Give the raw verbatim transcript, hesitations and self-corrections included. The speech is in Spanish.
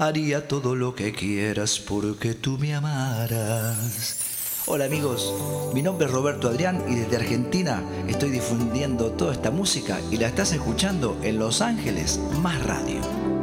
Haría todo lo que quieras porque tú me amaras. Hola amigos, mi nombre es Roberto Adrián y desde Argentina estoy difundiendo toda esta música y la estás escuchando en Los Ángeles Más Radio.